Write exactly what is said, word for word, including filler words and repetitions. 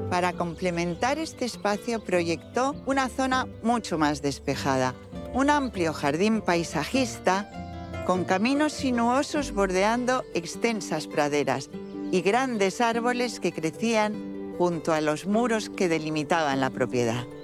Para complementar este espacio proyectó una zona mucho más despejada, un amplio jardín paisajista con caminos sinuosos bordeando extensas praderas y grandes árboles que crecían junto a los muros que delimitaban la propiedad.